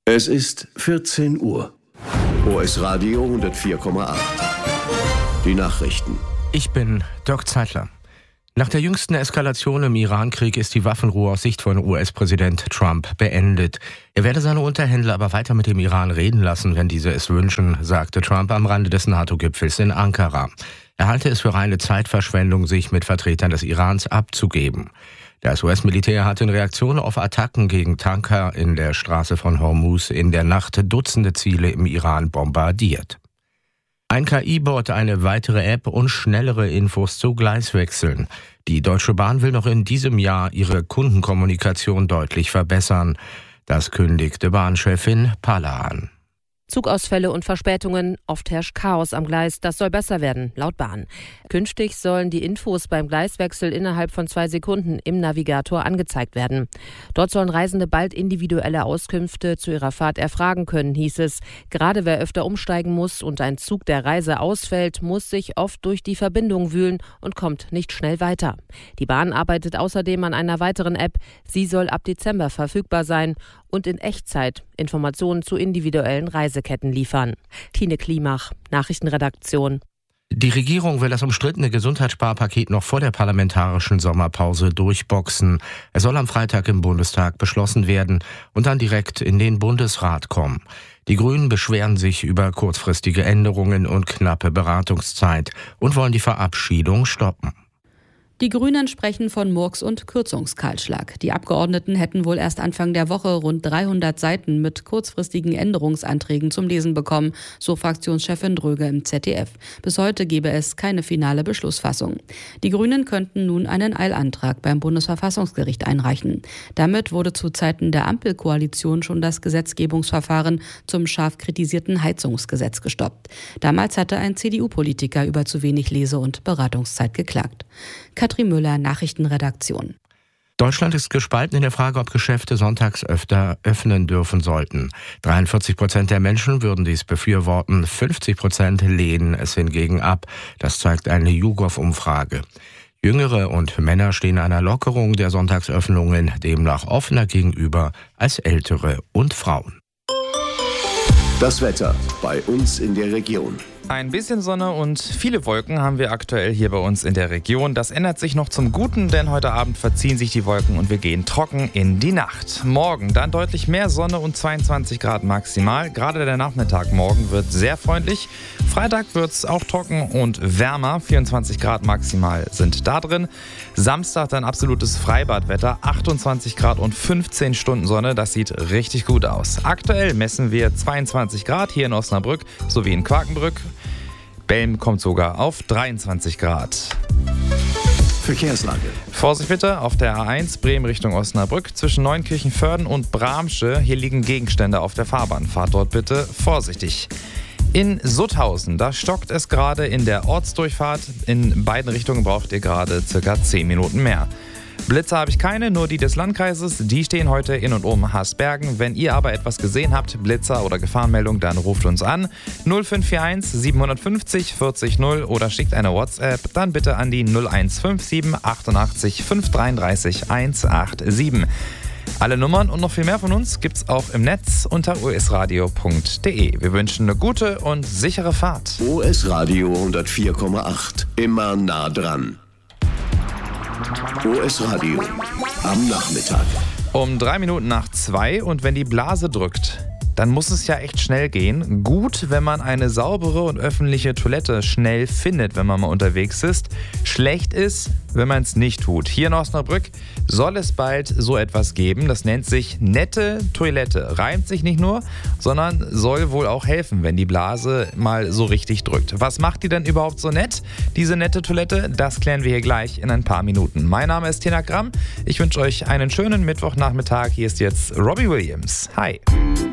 Es ist 14 Uhr. OS Radio 104,8. Die Nachrichten. Ich bin Dirk Zeitler. Nach der jüngsten Eskalation im Iran-Krieg ist die Waffenruhe aus Sicht von US-Präsident Trump beendet. Er werde seine Unterhändler aber weiter mit dem Iran reden lassen, wenn diese es wünschen, sagte Trump am Rande des NATO-Gipfels in Ankara. Er halte es für reine Zeitverschwendung, sich mit Vertretern des Irans abzugeben. Das US-Militär hat in Reaktion auf Attacken gegen Tanker in der Straße von Hormuz in der Nacht Dutzende Ziele im Iran bombardiert. Ein KI-Bot, eine weitere App und schnellere Infos zu Gleiswechseln. Die Deutsche Bahn will noch in diesem Jahr ihre Kundenkommunikation deutlich verbessern. Das kündigte Bahnchefin Palla an. Zugausfälle und Verspätungen, oft herrscht Chaos am Gleis. Das soll besser werden, laut Bahn. Künftig sollen die Infos beim Gleiswechsel innerhalb von 2 Sekunden im Navigator angezeigt werden. Dort sollen Reisende bald individuelle Auskünfte zu ihrer Fahrt erfragen können, hieß es. Gerade wer öfter umsteigen muss und ein Zug der Reise ausfällt, muss sich oft durch die Verbindung wühlen und kommt nicht schnell weiter. Die Bahn arbeitet außerdem an einer weiteren App. Sie soll ab Dezember verfügbar sein und in Echtzeit Informationen zu individuellen Reiseketten liefern. Tine Klimach, Nachrichtenredaktion. Die Regierung will das umstrittene Gesundheitssparpaket noch vor der parlamentarischen Sommerpause durchboxen. Es soll am Freitag im Bundestag beschlossen werden und dann direkt in den Bundesrat kommen. Die Grünen beschweren sich über kurzfristige Änderungen und knappe Beratungszeit und wollen die Verabschiedung stoppen. Die Grünen sprechen von Murks- und Kürzungskahlschlag. Die Abgeordneten hätten wohl erst Anfang der Woche rund 300 Seiten mit kurzfristigen Änderungsanträgen zum Lesen bekommen, so Fraktionschefin Dröge im ZDF. Bis heute gebe es keine finale Beschlussfassung. Die Grünen könnten nun einen Eilantrag beim Bundesverfassungsgericht einreichen. Damit wurde zu Zeiten der Ampelkoalition schon das Gesetzgebungsverfahren zum scharf kritisierten Heizungsgesetz gestoppt. Damals hatte ein CDU-Politiker über zu wenig Lese- und Beratungszeit geklagt. Katrin Müller, Nachrichtenredaktion. Deutschland ist gespalten in der Frage, ob Geschäfte sonntags öfter öffnen dürfen sollten. 43% der Menschen würden dies befürworten, 50% lehnen es hingegen ab. Das zeigt eine YouGov-Umfrage. Jüngere und Männer stehen einer Lockerung der Sonntagsöffnungen demnach offener gegenüber als Ältere und Frauen. Das Wetter bei uns in der Region. Ein bisschen Sonne und viele Wolken haben wir aktuell hier bei uns in der Region. Das ändert sich noch zum Guten, denn heute Abend verziehen sich die Wolken und wir gehen trocken in die Nacht. Morgen dann deutlich mehr Sonne und 22 Grad maximal. Gerade der Nachmittag morgen wird sehr freundlich. Freitag wird es auch trocken und wärmer. 24 Grad maximal sind da drin. Samstag dann absolutes Freibadwetter. 28 Grad und 15 Stunden Sonne. Das sieht richtig gut aus. Aktuell messen wir 22 Grad hier in Osnabrück sowie in Quakenbrück. Belm kommt sogar auf 23 Grad. Verkehrslage. Vorsicht bitte auf der A1 Bremen Richtung Osnabrück zwischen Neunkirchen-Vörden und Bramsche. Hier liegen Gegenstände auf der Fahrbahn. Fahrt dort bitte vorsichtig. In Sutthausen, da stockt es gerade in der Ortsdurchfahrt. In beiden Richtungen braucht ihr gerade ca. 10 Minuten mehr. Blitzer habe ich keine, nur die des Landkreises. Die stehen heute in und um Haßbergen. Wenn ihr aber etwas gesehen habt, Blitzer oder Gefahrenmeldung, dann ruft uns an 0541 750 40 0 oder schickt eine WhatsApp, dann bitte an die 0157 88 533 187. Alle Nummern und noch viel mehr von uns gibt's auch im Netz unter osradio.de. Wir wünschen eine gute und sichere Fahrt. OS Radio 104,8. Immer nah dran. OS Radio am Nachmittag. Um 3 Minuten nach 2 und wenn die Blase drückt, dann muss es ja echt schnell gehen. Gut, wenn man eine saubere und öffentliche Toilette schnell findet, wenn man mal unterwegs ist. Schlecht ist, wenn man es nicht tut. Hier in Osnabrück soll es bald so etwas geben. Das nennt sich nette Toilette. Reimt sich nicht nur, sondern soll wohl auch helfen, wenn die Blase mal so richtig drückt. Was macht die denn überhaupt so nett, diese nette Toilette? Das klären wir hier gleich in ein paar Minuten. Mein Name ist Tina Gramm. Ich wünsche euch einen schönen Mittwochnachmittag. Hier ist jetzt Robbie Williams. Hi.